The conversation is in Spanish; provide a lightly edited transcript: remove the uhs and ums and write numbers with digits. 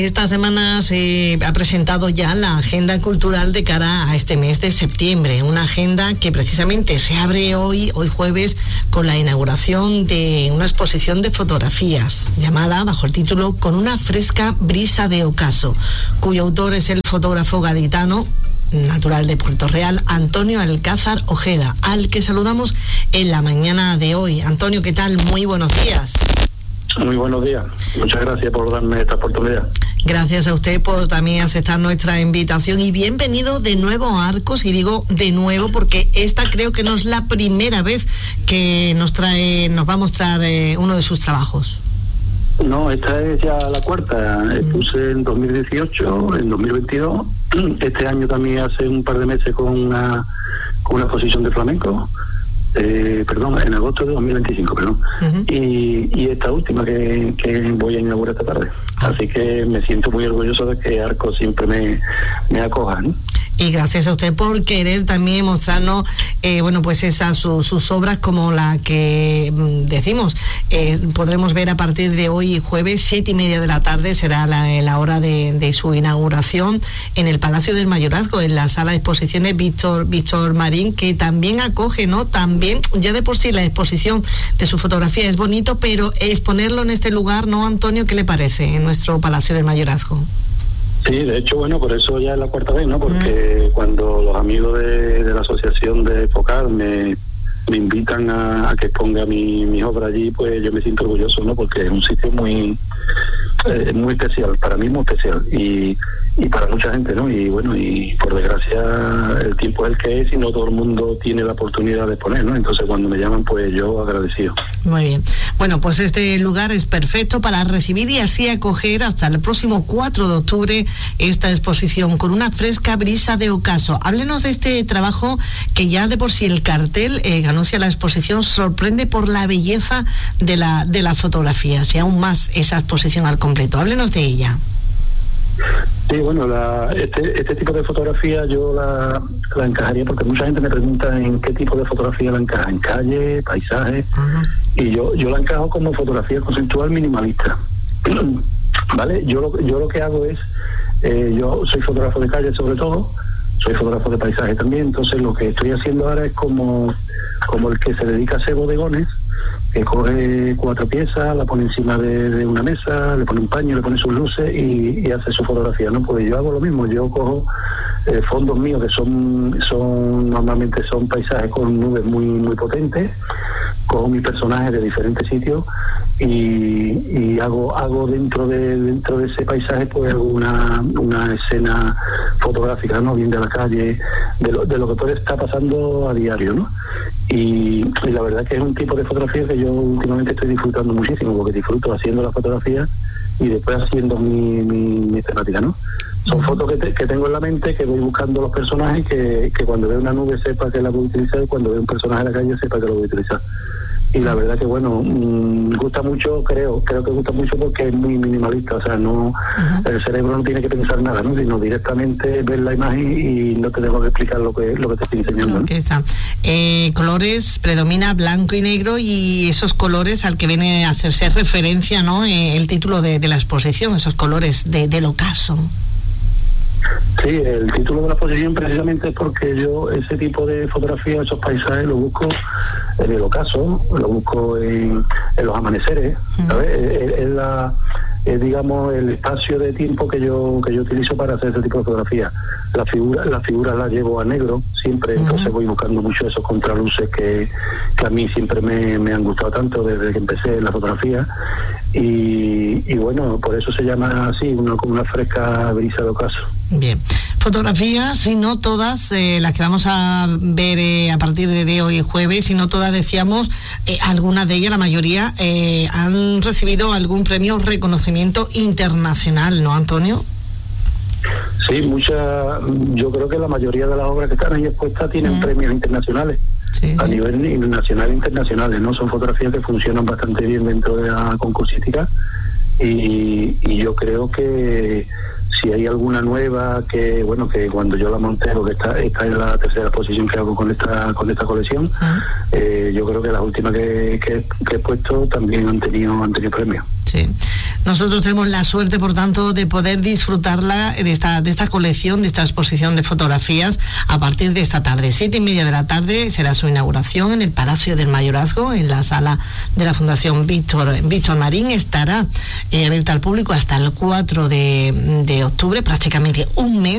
Esta semana se ha presentado ya la agenda cultural de cara a este mes de septiembre, una agenda que precisamente se abre hoy jueves, con la inauguración de una exposición de fotografías llamada bajo el título Con una fresca brisa de ocaso, cuyo autor es el fotógrafo gaditano natural de Puerto Real, Antonio Alcázar Ojeda, al que saludamos en la mañana de hoy. Antonio, ¿qué tal? Muy buenos días. Muy buenos días. Muchas gracias por darme esta oportunidad. Gracias a usted por también aceptar nuestra invitación y bienvenido de nuevo a Arcos, y digo de nuevo porque esta creo que no es la primera vez que nos va a mostrar uno de sus trabajos. No, esta es ya la cuarta. Puse en 2018, en 2022, este año también hace un par de meses con una exposición de flamenco. En agosto de 2025, y esta última que voy a inaugurar esta tarde. Así que me siento muy orgulloso de que Arcos siempre me acoja, ¿no? Y gracias a usted por querer también mostrarnos, pues sus obras, como la que decimos, podremos ver a partir de hoy jueves, 7:30 de la tarde, será la hora de su inauguración en el Palacio del Mayorazgo, en la sala de exposiciones Víctor Marín, que también acoge, ¿no? También, ya de por sí la exposición de su fotografía es bonito, pero exponerlo en este lugar, ¿no, Antonio? ¿Qué le parece en nuestro Palacio del Mayorazgo? Sí, de hecho, por eso ya es la cuarta vez, ¿no? Porque cuando los amigos de la asociación de FOCAD me invitan a que exponga mi obra allí, pues yo me siento orgulloso, ¿no? Porque es un sitio muy especial, para mí muy especial, y para mucha gente, ¿no? Y bueno, y por desgracia el tiempo es el que es y no todo el mundo tiene la oportunidad de exponer, ¿no? Entonces cuando me llaman, pues yo agradecido. Muy bien. Bueno, pues este lugar es perfecto para recibir y así acoger hasta el próximo 4 de octubre esta exposición Con una fresca brisa de ocaso. Háblenos de este trabajo que ya de por sí el cartel que anuncia la exposición sorprende por la belleza de la fotografía, y aún más esa exposición al completo. Háblenos de ella. Sí, bueno, este tipo de fotografía yo la encajaría, porque mucha gente me pregunta en qué tipo de fotografía la encaja, en calle, paisaje, y yo la encajo como fotografía conceptual minimalista. ¿Vale? Yo lo que hago es, yo soy fotógrafo de calle sobre todo, soy fotógrafo de paisaje también, entonces lo que estoy haciendo ahora es como el que se dedica a hacer bodegones, que coge 4 piezas, la pone encima de una mesa, le pone un paño, le pone sus luces y hace su fotografía, ¿no? Pues yo hago lo mismo, yo cojo fondos míos que normalmente son paisajes con nubes muy, muy potentes, cojo mis personajes de diferentes sitios y hago dentro de ese paisaje, pues hago una escena fotográfica, ¿no? Bien de la calle, de lo que puede estar pasando a diario, ¿no? Y la verdad que es un tipo de fotografía que yo últimamente estoy disfrutando muchísimo, porque disfruto haciendo la fotografía y después haciendo mi temática, ¿no? Son fotos que tengo en la mente, que voy buscando los personajes, que cuando veo una nube sepa que la voy a utilizar, y cuando veo un personaje en la calle sepa que lo voy a utilizar. Y la verdad que gusta mucho, creo que gusta mucho porque es muy minimalista, o sea, no, el cerebro no tiene que pensar nada, ¿no? Sino directamente ver la imagen y no te tengo que explicar lo que te estoy enseñando, ¿no? Está. Colores, predomina blanco y negro, y esos colores al que viene a hacerse referencia, ¿no? El título de la exposición, esos colores del ocaso. Sí, el título de la exposición precisamente es porque yo ese tipo de fotografía, esos paisajes, lo busco en el ocaso, lo busco en los amaneceres, ¿sabes? Es digamos el espacio de tiempo que yo utilizo para hacer ese tipo de fotografía. Las figuras las llevo a negro siempre, entonces voy buscando mucho esos contraluces que a mí siempre me han gustado tanto desde que empecé en la fotografía, y bueno, por eso se llama así, como una fresca brisa de ocaso. Bien, fotografías, si no todas, las que vamos a ver a partir de hoy jueves, si no todas, decíamos, algunas de ellas, la mayoría, han recibido algún premio o reconocimiento internacional, ¿no, Antonio? Sí, yo creo que la mayoría de las obras que están ahí expuestas tienen premios internacionales, a nivel nacional e internacionales, ¿no? Son fotografías que funcionan bastante bien dentro de la concursística, y yo creo que si hay alguna nueva que cuando yo la monté, porque está en la tercera exposición que hago con esta colección, yo creo que las últimas que he puesto también han tenido premios. Sí. Nosotros tenemos la suerte, por tanto, de poder disfrutarla de esta colección, de esta exposición de fotografías a partir de esta tarde. 7:30 de la tarde será su inauguración en el Palacio del Mayorazgo, en la sala de la Fundación Víctor Marín. Estará abierta al público hasta el 4 de octubre, prácticamente un mes.